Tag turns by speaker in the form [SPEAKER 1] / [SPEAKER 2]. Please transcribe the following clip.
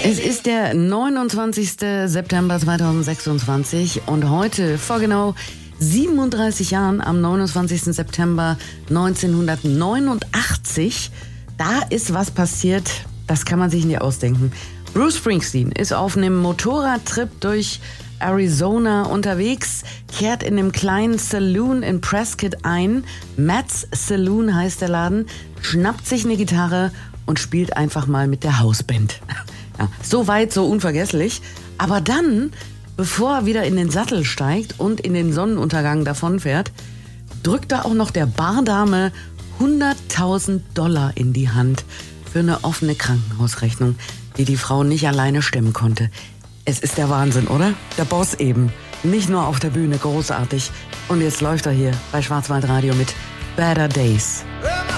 [SPEAKER 1] Es ist der 29. September 2026 und heute vor genau 37 Jahren, am 29. September 1989, da ist was passiert, das kann man sich nicht ausdenken. Bruce Springsteen ist auf einem Motorradtrip durch Arizona unterwegs, kehrt in einem kleinen Saloon in Prescott ein. Matt's Saloon heißt der Laden, schnappt sich eine Gitarre und spielt einfach mal mit der Hausband. Ja, so weit, so unvergesslich. Aber dann, bevor er wieder in den Sattel steigt und in den Sonnenuntergang davonfährt, drückt er auch noch der Bardame $100.000 in die Hand für eine offene Krankenhausrechnung, die die Frau nicht alleine stemmen konnte. Es ist der Wahnsinn, oder? Der Boss eben. Nicht nur auf der Bühne, großartig. Und jetzt läuft er hier bei Schwarzwaldradio mit Better Days.